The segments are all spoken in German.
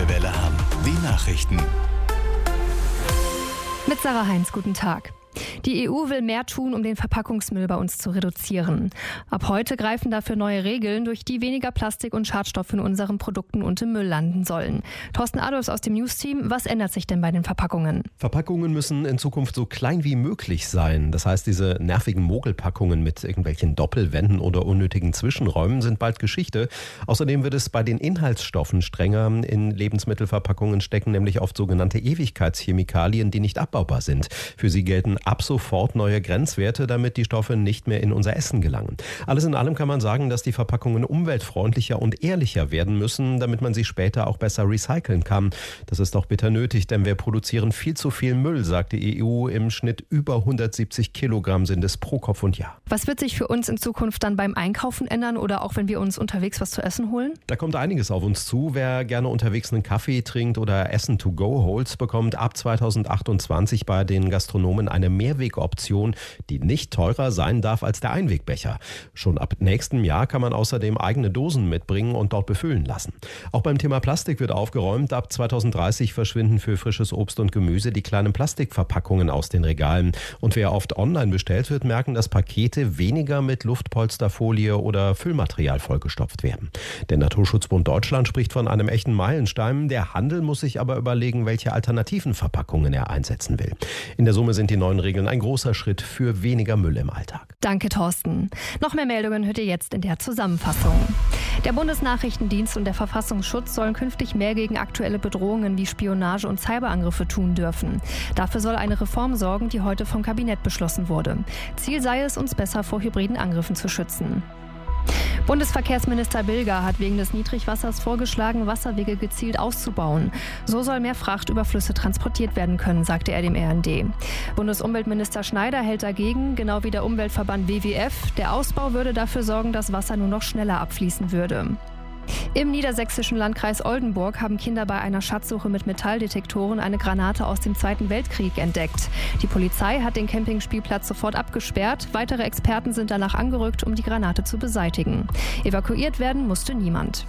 Lippe Welle Hamm. Die Nachrichten. Mit Sarah Heinz, guten Tag. Die EU will mehr tun, um den Verpackungsmüll bei uns zu reduzieren. Ab heute greifen dafür neue Regeln, durch die weniger Plastik und Schadstoffe in unseren Produkten und im Müll landen sollen. Thorsten Adolfs aus dem News-Team, was ändert sich denn bei den Verpackungen? Verpackungen müssen in Zukunft so klein wie möglich sein. Das heißt, diese nervigen Mogelpackungen mit irgendwelchen Doppelwänden oder unnötigen Zwischenräumen sind bald Geschichte. Außerdem wird es bei den Inhaltsstoffen strenger. In Lebensmittelverpackungen stecken nämlich oft sogenannte Ewigkeitschemikalien, die nicht abbaubar sind. Für sie gelten ab sofort neue Grenzwerte, damit die Stoffe nicht mehr in unser Essen gelangen. Alles in allem kann man sagen, dass die Verpackungen umweltfreundlicher und ehrlicher werden müssen, damit man sie später auch besser recyceln kann. Das ist doch bitter nötig, denn wir produzieren viel zu viel Müll, sagt die EU. Im Schnitt über 170 Kilogramm sind es pro Kopf und Jahr. Was wird sich für uns in Zukunft dann beim Einkaufen ändern oder auch wenn wir uns unterwegs was zu essen holen? Da kommt einiges auf uns zu. Wer gerne unterwegs einen Kaffee trinkt oder Essen to go holt, bekommt ab 2028 bei den Gastronomen eine Mehrwegoption, die nicht teurer sein darf als der Einwegbecher. Schon ab nächstem Jahr kann man außerdem eigene Dosen mitbringen und dort befüllen lassen. Auch beim Thema Plastik wird aufgeräumt. Ab 2030 verschwinden für frisches Obst und Gemüse die kleinen Plastikverpackungen aus den Regalen. Und wer oft online bestellt, wird merken, dass Pakete weniger mit Luftpolsterfolie oder Füllmaterial vollgestopft werden. Der Naturschutzbund Deutschland spricht von einem echten Meilenstein. Der Handel muss sich aber überlegen, welche alternativen Verpackungen er einsetzen will. In der Summe sind die neuen Regeln ein großer Schritt für weniger Müll im Alltag. Danke, Thorsten. Noch mehr Meldungen hört ihr jetzt in der Zusammenfassung. Der Bundesnachrichtendienst und der Verfassungsschutz sollen künftig mehr gegen aktuelle Bedrohungen wie Spionage und Cyberangriffe tun dürfen. Dafür soll eine Reform sorgen, die heute vom Kabinett beschlossen wurde. Ziel sei es, uns besser vor hybriden Angriffen zu schützen. Bundesverkehrsminister Bilger hat wegen des Niedrigwassers vorgeschlagen, Wasserwege gezielt auszubauen. So soll mehr Fracht über Flüsse transportiert werden können, sagte er dem RND. Bundesumweltminister Schneider hält dagegen, genau wie der Umweltverband WWF. Der Ausbau würde dafür sorgen, dass Wasser nur noch schneller abfließen würde. Im niedersächsischen Landkreis Oldenburg haben Kinder bei einer Schatzsuche mit Metalldetektoren eine Granate aus dem Zweiten Weltkrieg entdeckt. Die Polizei hat den Campingspielplatz sofort abgesperrt. Weitere Experten sind danach angerückt, um die Granate zu beseitigen. Evakuiert werden musste niemand.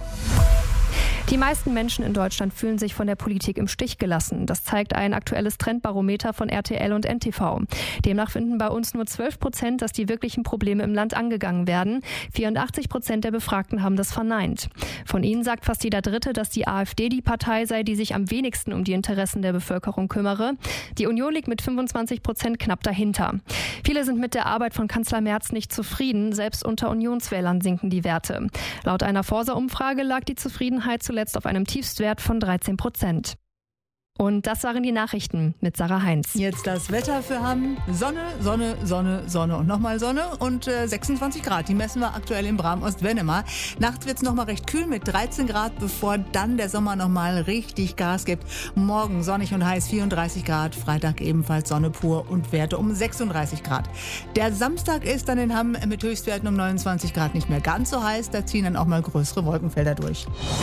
Die meisten Menschen in Deutschland fühlen sich von der Politik im Stich gelassen. Das zeigt ein aktuelles Trendbarometer von RTL und NTV. Demnach finden bei uns nur 12%, dass die wirklichen Probleme im Land angegangen werden. 84% der Befragten haben das verneint. Von ihnen sagt fast jeder Dritte, dass die AfD die Partei sei, die sich am wenigsten um die Interessen der Bevölkerung kümmere. Die Union liegt mit 25% knapp dahinter. Viele sind mit der Arbeit von Kanzler Merz nicht zufrieden. Selbst unter Unionswählern sinken die Werte. Laut einer Forsa-Umfrage lag die Zufriedenheit zuletzt auf einem Tiefstwert von 13%. Und das waren die Nachrichten mit Sarah Heinz. Jetzt das Wetter für Hamm. Sonne, Sonne, Sonne, Sonne und nochmal Sonne und 26 Grad. Die messen wir aktuell in Bram-Ost-Wennemar. Nachts wird es nochmal recht kühl mit 13 Grad, bevor dann der Sommer nochmal richtig Gas gibt. Morgen sonnig und heiß 34 Grad. Freitag ebenfalls Sonne pur und Werte um 36 Grad. Der Samstag ist dann in Hamm mit Höchstwerten um 29 Grad nicht mehr ganz so heiß. Da ziehen dann auch mal größere Wolkenfelder durch.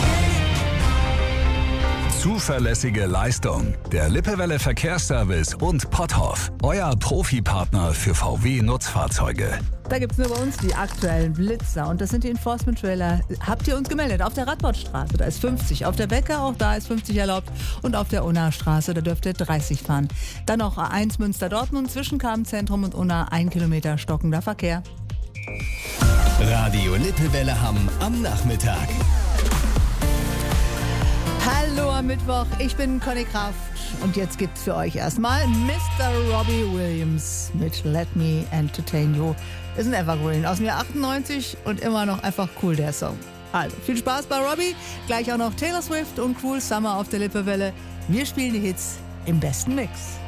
Zuverlässige Leistung. Der Lippe Welle Verkehrsservice und Potthoff. Euer Profipartner für VW-Nutzfahrzeuge. Da gibt es nur bei uns die aktuellen Blitzer und das sind die Enforcement-Trailer. Habt ihr uns gemeldet? Auf der Radbottstraße, da ist 50. Auf der Becker, auch da ist 50 erlaubt. Und auf der Unna-Straße, da dürft ihr 30 fahren. Dann noch A1 Münster-Dortmund zwischen Kamenzentrum und Unna 1 Kilometer stockender Verkehr. Radio Lippe Welle Hamm am Nachmittag. Hallo am Mittwoch, ich bin Conny Kraft und jetzt gibt's für euch erstmal Mr. Robbie Williams mit Let Me Entertain You. Ist ein Evergreen aus dem Jahr 98 und immer noch einfach cool, der Song. Also, viel Spaß bei Robbie, gleich auch noch Taylor Swift und Cruel Summer auf der Lippe Welle. Wir spielen die Hits im besten Mix.